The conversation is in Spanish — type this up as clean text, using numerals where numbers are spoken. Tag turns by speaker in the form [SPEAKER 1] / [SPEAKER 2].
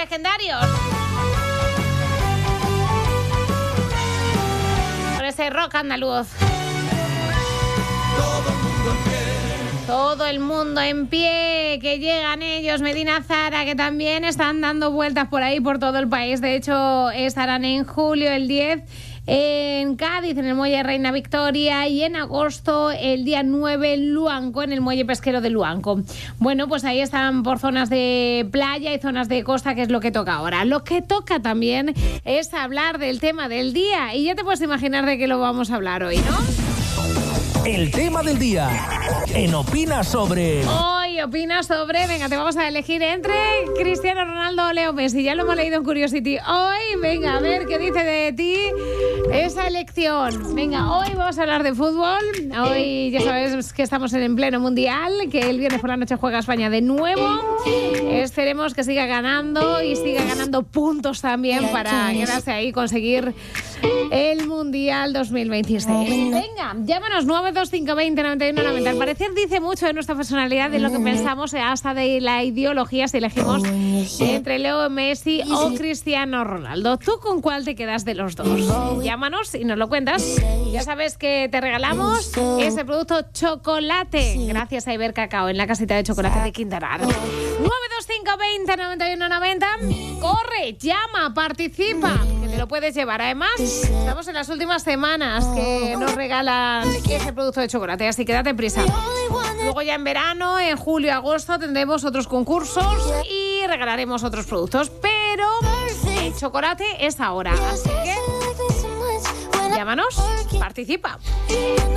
[SPEAKER 1] legendarios. Con ese rock andaluz. Todo el mundo en pie, que llegan ellos, Medina Zara, que también están dando vueltas por ahí, por todo el país. De hecho, estarán en julio, el 10, en Cádiz, en el muelle Reina Victoria, y en agosto, el día 9, en Luanco, en el muelle pesquero de Luanco. Bueno, pues ahí están por zonas de playa y zonas de costa, que es lo que toca ahora. Lo que toca también es hablar del tema del día, y ya te puedes imaginar de qué lo vamos a hablar hoy, ¿no?
[SPEAKER 2] El tema del día en Opina Sobre.
[SPEAKER 1] Hoy opina sobre, venga, te vamos a elegir entre Cristiano Ronaldo o Leo Messi. Ya lo hemos leído en Curiosity. Hoy, venga, a ver qué dice de ti esa elección. Venga, hoy vamos a hablar de fútbol. Hoy ya sabes que estamos en pleno mundial, que el viernes por la noche juega España de nuevo. Esperemos que siga ganando y siga ganando puntos también para quedarse ahí, conseguir el Mundial 2026. Venga, llámanos 925209190. Al parecer dice mucho de nuestra personalidad, de lo que pensamos, hasta de la ideología, si elegimos entre Leo Messi o Cristiano Ronaldo. ¿Tú con cuál te quedas de los dos? Llámanos y nos lo cuentas. Ya sabes que te regalamos ese producto chocolate, gracias a Iber Cacao, en la casita de chocolate de Quintanar. 925209190. Corre, llama, participa, que te lo puedes llevar. Además, estamos en las últimas semanas que nos regalan ese producto de chocolate, así que date prisa. Luego ya en verano, en julio y agosto, tendremos otros concursos y regalaremos otros productos, pero el chocolate es ahora, así que llámanos, participa.